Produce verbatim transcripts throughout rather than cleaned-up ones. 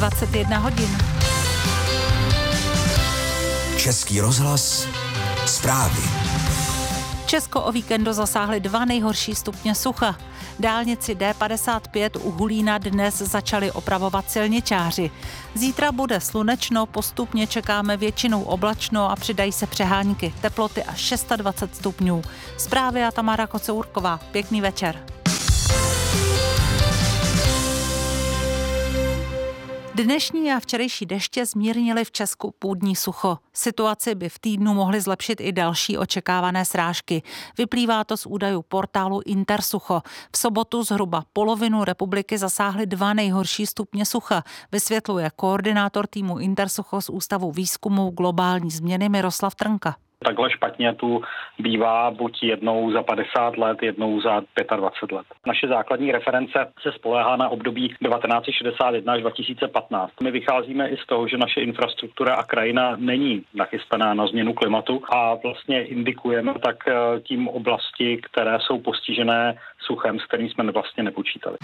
dvacet jedna hodin. Český rozhlas, zprávy. Česko o víkendu zasáhly dva nejhorší stupně sucha. Dálnici D padesát pět u Hulína dnes začali opravovat silničáři. Zítra bude slunečno, postupně čekáme většinou oblačno a přidají se přehánky. Teploty až dvacet šest stupňů. Zprávy a Tamara Kocourková. Pěkný večer. Dnešní a včerejší deště zmírnily v Česku půdní sucho. Situaci by v týdnu mohly zlepšit i další očekávané srážky. Vyplývá to z údajů portálu Intersucho. V sobotu zhruba polovinu republiky zasáhly dva nejhorší stupně sucha, vysvětluje koordinátor týmu Intersucho z Ústavu výzkumu globální změny Miroslav Trnka. Takhle špatně tu bývá buď jednou za padesát let, jednou za dvacet pět let. Naše základní reference se spoléhá na období devatenáct set šedesát jedna až dva tisíce patnáct. My vycházíme i z toho, že naše infrastruktura a krajina není nachystaná na změnu klimatu a vlastně indikujeme tak tím oblasti, které jsou postižené suchem, s kterým jsme vlastně nepočítali.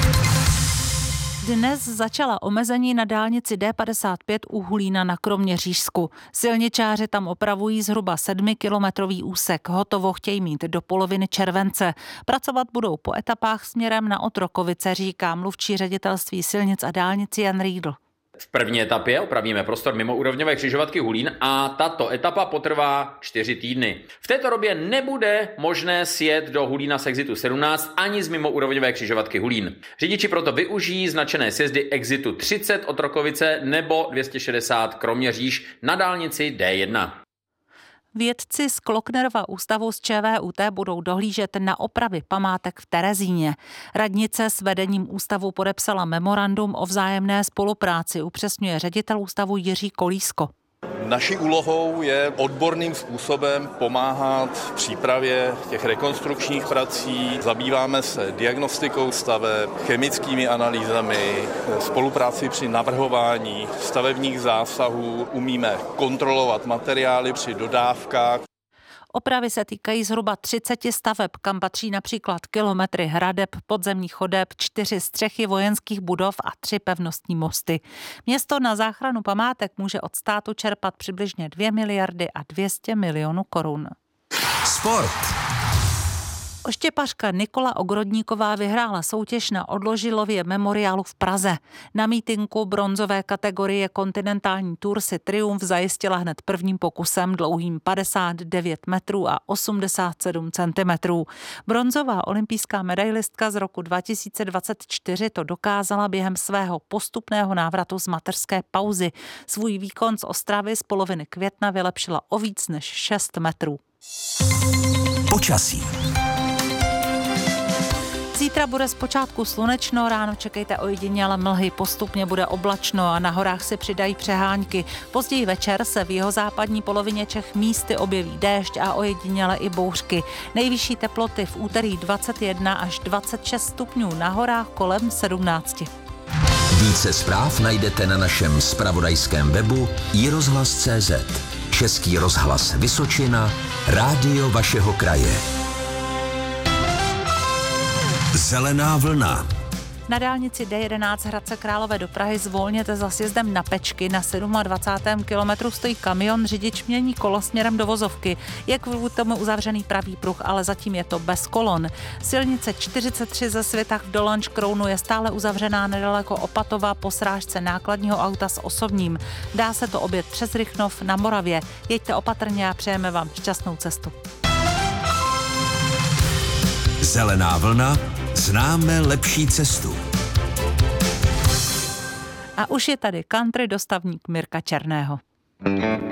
Dnes začala omezení na dálnici D padesát pět u Hulína na Kroměřížsku. Silničáři tam opravují zhruba sedmikilometrový úsek. Hotovo chtějí mít do poloviny července. Pracovat budou po etapách směrem na Otrokovice, říká mluvčí ředitelství silnic a dálnic Jan Riedl. V první etapě opravíme prostor mimoúrovňové křižovatky Hulín a tato etapa potrvá čtyři týdny. V této době nebude možné sjet do Hulína z exitu sedmnáct ani z mimoúrovňové křižovatky Hulín. Řidiči proto využijí značené sjezdy exitu třicet Otrokovice nebo dvě stě šedesát Kroměříž na dálnici D jedna. Vědci z Klocknerova ústavu z ČVUT budou dohlížet na opravy památek v Terezíně. Radnice s vedením ústavu podepsala memorandum o vzájemné spolupráci, upřesňuje ředitel ústavu Jiří Kolísko. Naší úlohou je odborným způsobem pomáhat v přípravě těch rekonstrukčních prací. Zabýváme se diagnostikou staveb, chemickými analýzami, spolupráci při navrhování stavebních zásahů, umíme kontrolovat materiály při dodávkách. Opravy se týkají zhruba třicet staveb, kam patří například kilometry hradeb, podzemních chodeb, čtyři střechy vojenských budov a tři pevnostní mosty. Město na záchranu památek může od státu čerpat přibližně dvě miliardy a dvě stě milionů korun. Sport. Oštěpařka Nikola Ogrodníková vyhrála soutěž na odložilově memoriálu v Praze. Na mítinku bronzové kategorie Kontinentální Tour si triumf zajistila hned prvním pokusem dlouhým padesát devět metrů a osmdesát sedm centimetrů. Bronzová olympijská medailistka z roku dva tisíce dvacet čtyři to dokázala během svého postupného návratu z mateřské pauzy. Svůj výkon z Ostravy z poloviny května vylepšila o víc než šest metrů. Počasí. Zítra bude zpočátku slunečno, ráno čekejte ojedinělé mlhy, postupně bude oblačno a na horách si přidají přehánky. Později večer se v jihozápadní polovině Čech místy objeví déšť a ojedinělé i bouřky. Nejvyšší teploty v úterý dvacet jedna až dvacet šest stupňů, na horách kolem sedmnáct. Více zpráv najdete na našem zpravodajském webu i rozhlas tečka cé zet. Český rozhlas Vysočina, rádio vašeho kraje. Zelená vlna. Na dálnici D jedenáct Hradce Králové do Prahy zvolněte za sjezdem na Pečky. Na dvacátém sedmém kilometru stojí kamion, řidič mění kolo směrem do vozovky. Je kvůli tomu uzavřený pravý pruh, ale zatím je to bez kolon. Silnice čtyřicet tři ze Svitach v Dolanč Krounu je stále uzavřená nedaleko Opatova po srážce nákladního auta s osobním. Dá se to objet přes Rychnov na Moravě. Jeďte opatrně a přejeme vám šťastnou cestu. Zelená vlna. Známe lepší cestu. A už je tady country dostavník Mirka Černého.